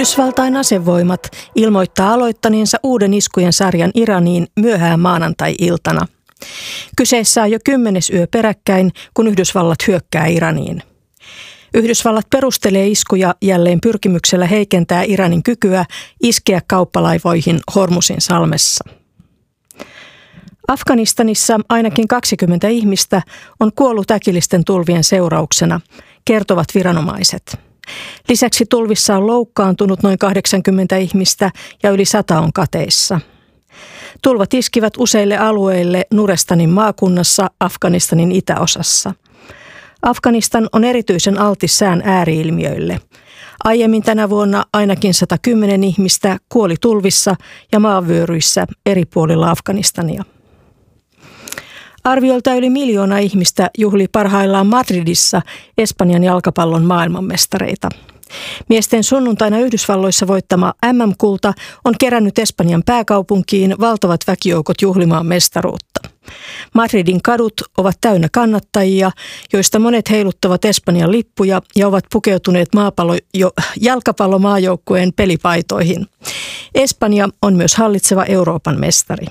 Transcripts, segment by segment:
Yhdysvaltain asevoimat ilmoittaa aloittaneensa uuden iskujen sarjan Iraniin myöhään maanantai-iltana. Kyseessä on jo 10. yö peräkkäin, kun Yhdysvallat hyökkää Iraniin. Yhdysvallat perustelee iskuja jälleen pyrkimyksellä heikentää Iranin kykyä iskeä kauppalaivoihin Hormuzin salmessa. Afganistanissa ainakin 20 ihmistä on kuollut äkillisten tulvien seurauksena, kertovat viranomaiset. Lisäksi tulvissa on loukkaantunut noin 80 ihmistä ja yli 100 on kateissa. Tulvat iskivät useille alueille Nurestanin maakunnassa Afganistanin itäosassa. Afganistan on erityisen altis sään ääriilmiöille. Aiemmin tänä vuonna ainakin 110 ihmistä kuoli tulvissa ja maanvyöryissä eri puolilla Afganistania. Arviolta yli 1 miljoona ihmistä juhlii parhaillaan Madridissa Espanjan jalkapallon maailmanmestareita. Miesten sunnuntaina Yhdysvalloissa voittama MM-kulta on kerännyt Espanjan pääkaupunkiin valtavat väkijoukot juhlimaan mestaruutta. Madridin kadut ovat täynnä kannattajia, joista monet heiluttavat Espanjan lippuja ja ovat pukeutuneet jalkapallomaajoukkueen pelipaitoihin. Espanja on myös hallitseva Euroopan mestari.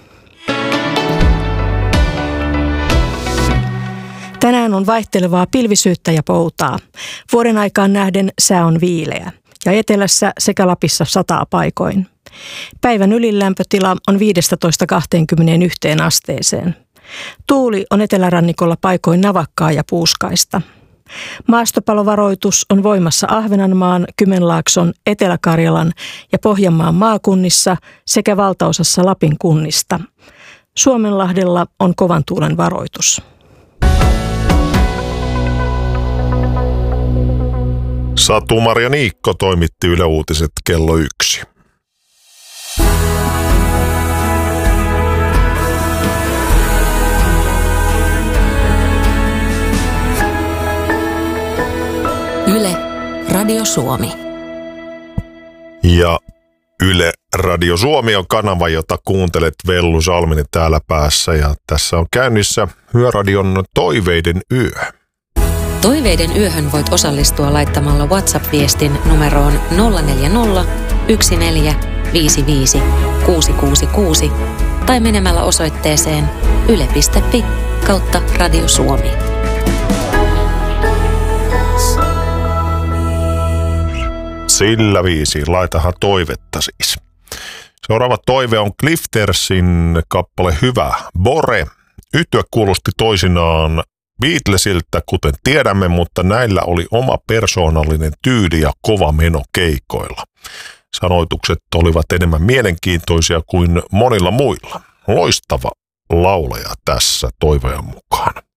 Tänään on vaihtelevaa pilvisyyttä ja poutaa. Vuoden aikaan nähden sää on viileä ja etelässä sekä Lapissa sataa paikoin. Päivän ylilämpötila on 15–21 asteeseen. Tuuli on etelärannikolla paikoin navakkaa ja puuskaista. Maastopalovaroitus on voimassa Ahvenanmaan, Kymenlaakson, Etelä-Karjalan ja Pohjanmaan maakunnissa sekä valtaosassa Lapin kunnista. Suomenlahdella on kovan tuulen varoitus. Satu-Maria Niikko toimitti Yle Uutiset kello 1. Yle Radio Suomi. Ja Yle Radio Suomi on kanava, jota kuuntelet Vellu Salminen täällä päässä. Ja tässä on käynnissä Yöradion Toiveiden yö. Toiveiden yöhön voit osallistua laittamalla WhatsApp-viestin numeroon 040 1455 666 tai menemällä osoitteeseen yle.fi/Radio Suomi. Sillä viisi, laitahan toivetta siis. Seuraava toive on Cliftersin kappale Hyvä Bore. Yhtye kuulosti toisinaan Beatlesiltä, kuten tiedämme, mutta näillä oli oma persoonallinen tyyli ja kova meno keikoilla. Sanoitukset olivat enemmän mielenkiintoisia kuin monilla muilla. Loistava laulaja tässä toivojan mukaan.